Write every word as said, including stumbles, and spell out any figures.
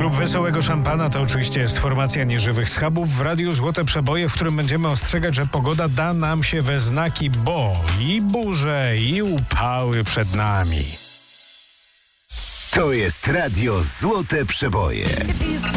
Klub Wesołego Szampana to oczywiście jest formacja nieżywych schabów w Radiu Złote Przeboje, w którym będziemy ostrzegać, że pogoda da nam się we znaki, bo i burze, i upały przed nami. To jest Radio Złote Przeboje.